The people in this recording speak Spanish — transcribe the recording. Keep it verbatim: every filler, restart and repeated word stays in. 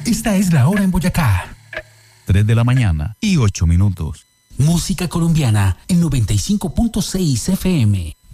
Esta es la hora en Boyacá. tres de la mañana y ocho minutos. Música colombiana en noventa y cinco punto seis F M.